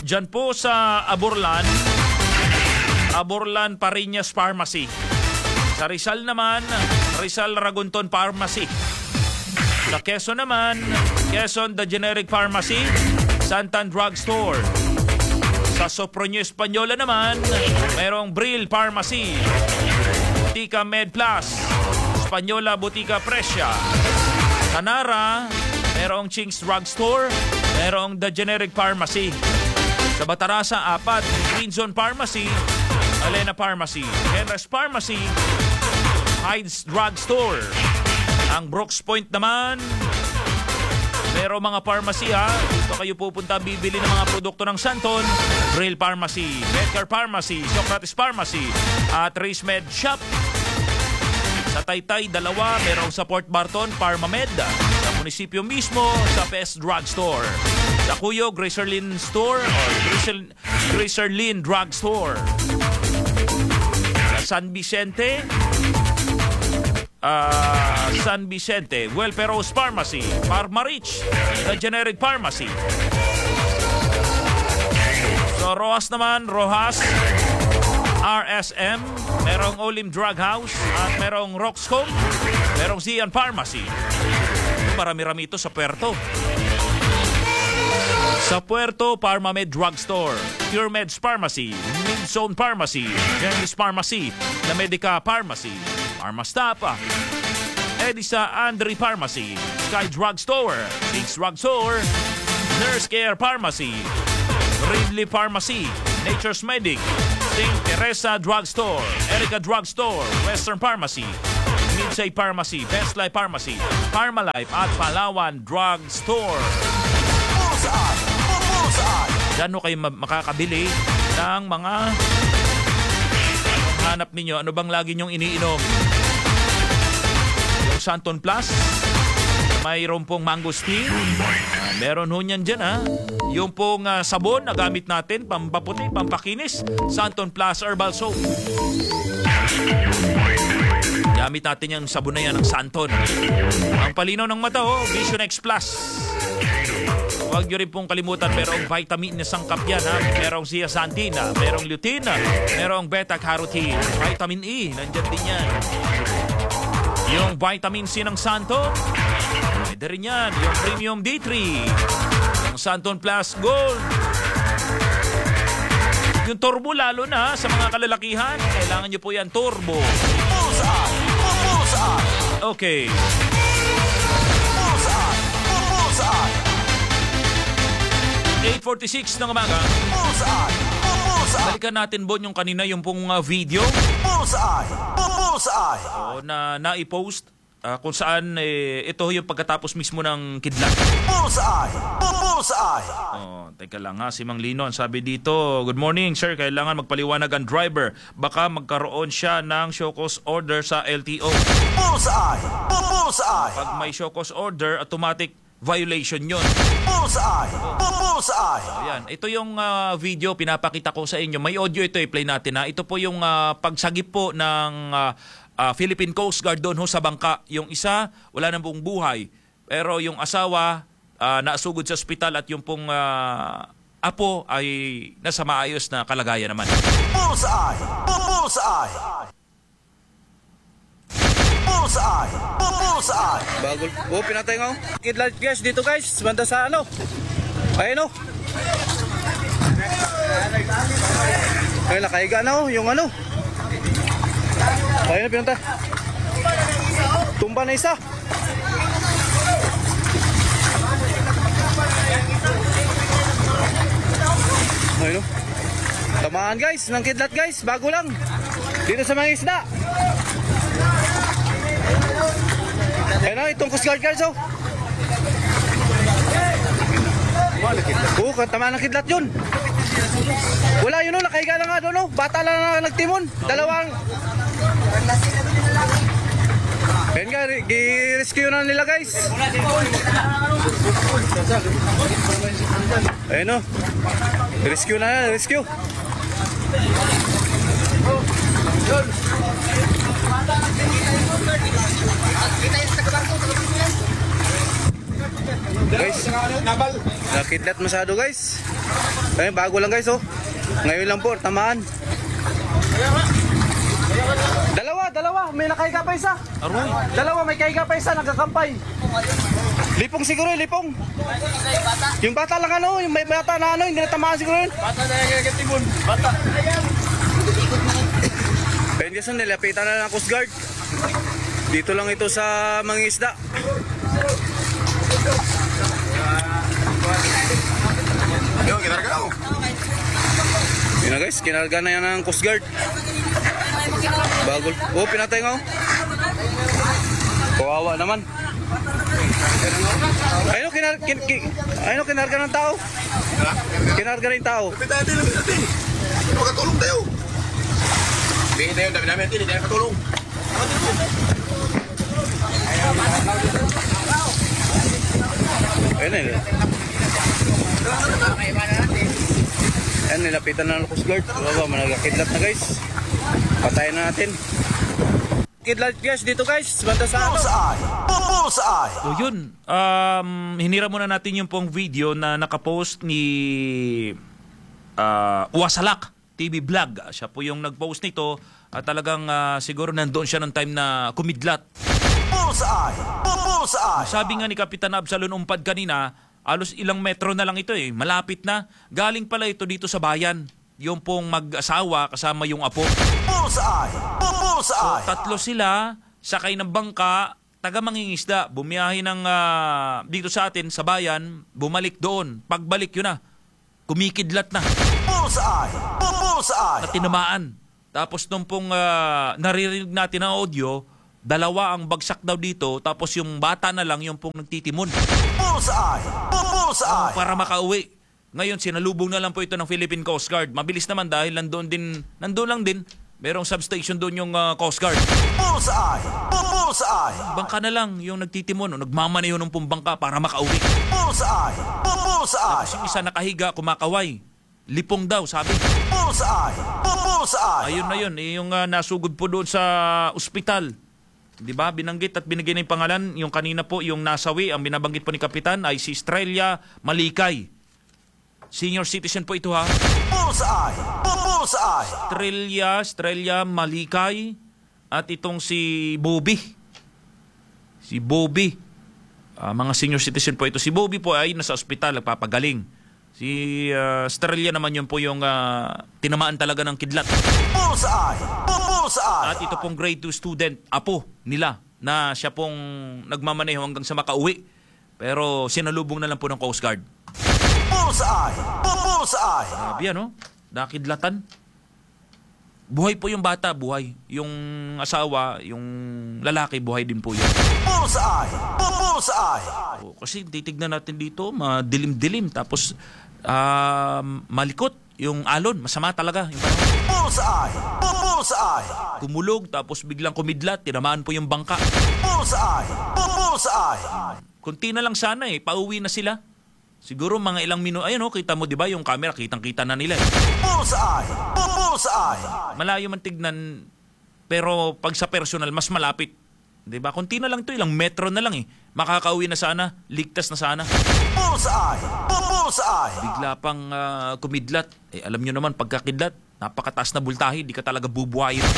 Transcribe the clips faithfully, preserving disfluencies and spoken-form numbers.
Diyan po sa Aborlan, Aborlan Pariñas Pharmacy. Sa Rizal naman, Rizal Ragunton Pharmacy. Sa Quezon naman, Quezon The Generic Pharmacy, Santan Drug Store. Sa Sopronio Española naman, merong Brill Pharmacy, Butika Med Plus, Española Butika Presya. Sa Nara, merong Ching's Drug Store, merong The Generic Pharmacy. Sa Batarasa, apat, Green Zone Pharmacy, Alena Pharmacy, Henry's Pharmacy, Hyde's Drug Store. Ang Brooks Point naman, merong mga pharmacy ha. Dito kayo pupunta bibili ng mga produkto ng Santon. Brill Pharmacy, Medcar Pharmacy, Socrates Pharmacy, at RaceMed Shop. Sa Taytay, dalawa, merong sa Port Barton, Pharmamed. Sa munisipyo mismo, sa P S Drug Store. Sa Cuyo, Gracerlin Store or Gracerlin Drug Store. Sa San Vicente, uh, San Vicente, Welperos Pharmacy, Pharmarich, The Generic Pharmacy. So Rojas naman, Rojas, R S M, merong Olim Drug House, at merong Roxcom, merong Zian Pharmacy. Marami-rami ito sa Puerto. Sa Puerto, Pharmamed Drug Store, Pure Meds Pharmacy, Midzone Pharmacy, Genis Pharmacy, La Medica Pharmacy, Pharmastapa, Edisa Andre Pharmacy, Sky Drug Store, Six Drug Store, Nurse Care Pharmacy, Ridley Pharmacy, Nature's Medic, Saint Teresa Drug Store, Erica Drug Store, Western Pharmacy, Midsay Pharmacy, Best Life Pharmacy, Pharmalife, at Palawan Drug Store. Diyan no kayo makakabili ng mga anong hanap ninyo. Ano bang lagi nyong iniinom? Yung Santon Plus, mayroon pong mangosteen. Uh, meron ho niyan dyan ha. Yung pong uh, sabon na gamit natin, pampaputi, pampakinis, Santon Plus Herbal Soap. Gamit natin yung sabon na yan ng Santon. Ang palinaw ng mata ho, Vision X Plus. Huwag nyo rin pong kalimutan, merong vitamin na sangkap yan ha. Merong zeaxanthina, merong lutein, merong beta-carotene, vitamin E, nandyan din yan. Yung vitamin C ng Santon, pwede rin yan. Yung Premium D three, yung Santon Plus Gold. Yung turbo lalo na sa mga kalalakihan, kailangan nyo po yan turbo. Okay. eight forty-six ng umaga. Balikan natin, Bon, yung kanina yung pong uh, video. O, na na-i-post uh, kung saan eh, ito yung pagkatapos mismo ng kidlat. Oh, teka lang ha, si Mang Linon sabi dito, good morning sir, kailangan magpaliwanag ang driver. Baka magkaroon siya ng show cause order sa L T O. Pag may show cause order, automatic violation yun. Bullseye! Bullseye! Ayan. Ito yung uh, video pinapakita ko sa inyo. May audio ito, i-play natin ha. Ito po yung uh, pagsagip po ng uh, uh, Philippine Coast Guard doon ho sa bangka. Yung isa, wala nang buong buhay. Pero yung asawa, uh, naasugod sa ospital, at yung pong uh, apo ay nasa maayos na kalagayan naman. Bullseye! Bullseye! Bullseye! Bullseye! Bago. Oh, pinatay nga. Kidlat guys dito guys. Banda sa ano. Ayun o. Ay, nakahiga na o. Yung ano. Ayun na pinatay. Tumba na isa. Ayun o. Tamaan guys. Ng kidlat guys. Bago lang. Dito sa mga isda. Ayun na, itong Coast Guard guys, oh. Oo, oh, tama ng kidlat yun. Wala yun, oh, nakahiga na nga doon, oh. Bata lang na nagtimon. Dalawang. Ayun nga, i-rescue na nila guys. Ayun, oh. Rescue na, rescue. Yun. Guys, nakidlat masyado guys. Ayun, bago lang guys oh. Ngayon lang po, tamaan. Dalawa, dalawa. May nakahiga pa isa. Aroy. Dalawa, may kahiga pa isa. Nagkakampay. Lipong siguro yun, lipong. Yung bata lang ano, yung may bata na ano, hindi na tamaan siguro yun. Bata na yung katimun. Bata. Ayun guys, nilapitan na ng Coast Guard. Dito lang ito sa Mangingisda. Yo, kinarga ako. Yun na guys, kinarga na yan ng Coast Guard. Bagol. Oh, pinatay nga oh. Kawawa naman. Ayun, kinar kin kin ayun, kinarga ng tao. Kinarga ng tao. Lapit tayo din, lapit natin. Magkatulong tayo. Bigyan tayo, dami namin natin, hindi tayo katulong. Ayun na yun. Ayun, nilapitan na ng Coast Guard. Wala, managakidlat na guys. Patayin na natin. Kidlat guys dito guys. Banda sa ano? So yun, um, hinira muna natin yung pong video na nakapost ni uh, Wasalak T V Vlog. Siya po yung nagpost nito at talagang uh, siguro nandoon siya ng time na kumidlat. Sabi nga ni Kapitan Absalon Umpad kanina, alos ilang metro na lang ito eh. Malapit na. Galing pala ito dito sa bayan. Yung pong mag-asawa kasama yung apo. So, tatlo sila, sakay ng bangka, taga Mangingisda, bumiyahe ng uh, dito sa atin, sa bayan, bumalik doon. Pagbalik yun na, kumikidlat na. At tinamaan. Tapos nung pong uh, naririnig natin ang audio, dalawa ang bagsak daw dito, tapos yung bata na lang yung pong nagtitimon. Para makauwi. Ngayon, sinalubong na lang po ito ng Philippine Coast Guard. Mabilis naman dahil nandoon din, nandoon lang din, merong substation doon yung uh, Coast Guard. Bangka na lang yung nagtitimon, o nagmamaneho ng pong bangka para makauwi. Tapos yung isa nakahiga, kumakaway. Lipong daw, sabi. Ayun na yun, eh, yung uh, nasugod po doon sa ospital. Di ba? Binanggit at binigay na yung pangalan. Yung kanina po, yung nasawi, ang binabanggit po ni Kapitan ay si Estrella Malikay. Senior citizen po ito ha. Estrella, Estrella Malikay. At itong si Bobby. Si Bobby. Uh, mga senior citizen po ito. Si Bobby po ay nasa ospital, nagpapagaling. Si uh, Estrella naman yun po yung uh, tinamaan talaga ng kidlat. At ito pong grade two student, apo nila, na siya pong nagmamaneho hanggang sa makauwi. Pero sinalubong na lang po ng Coast Guard. Grabe ano? Nakidlatan. Buhay po yung bata, buhay. Yung asawa, yung lalaki, buhay din po yun. O, kasi titignan natin dito, madilim-dilim. Tapos uh, malikot yung alon. Masama talaga. Yung kumulog, tapos biglang kumidlat. Tinamaan po yung bangka. Kunti na lang sana eh. Pauwi na sila. Siguro mga ilang minuto. Ayun oh, kita mo 'di ba yung camera, kitang-kita na nila. Eh. Malayo man tignan, pero pag sa personal mas malapit. 'Di ba? Kunti na lang 'to, ilang metro na lang eh. Makakauwi na sana, ligtas na sana. Bigla pang uh, kumidlat. Eh alam niyo naman pagkakidlat, napakataas na bultahe, di ka talaga bubuhayin.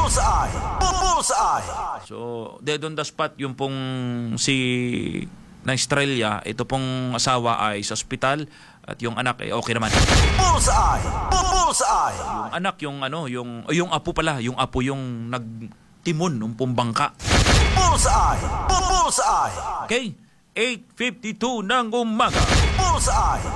So, dead on the spot yung pong si na Estrella, ito pong asawa ay sa ospital at yung anak ay okay naman. Yung anak, yung ano, yung oh, yung apo pala, yung apo yung nagtimon ng pong bangka. Okay, eight fifty-two ng umaga.